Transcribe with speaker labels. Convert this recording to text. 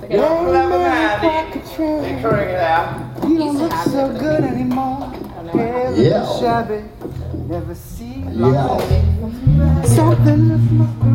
Speaker 1: Okay.
Speaker 2: Clever man, figuring it out.
Speaker 3: You don't look so good anymore.
Speaker 4: Yeah.
Speaker 3: Shabby. Never see
Speaker 4: Yeah.
Speaker 3: something.